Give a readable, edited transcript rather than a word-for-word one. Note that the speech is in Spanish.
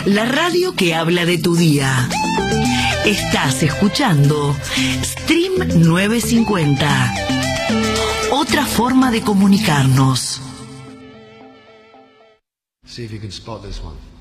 la radio que habla de tu día. Estás escuchando Stream 950. Otra forma de comunicarnos. See if you can spot this one.